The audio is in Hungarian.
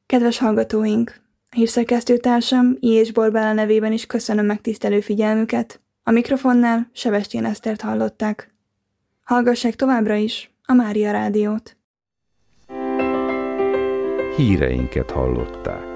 Kedves hallgatóink! A hírszerkesztőtársam I. és Borbála nevében is köszönöm megtisztelő figyelmüket. A mikrofonnál Sebestyén Esztert hallották. Hallgassák továbbra is a Mária Rádiót. Híreinket hallották.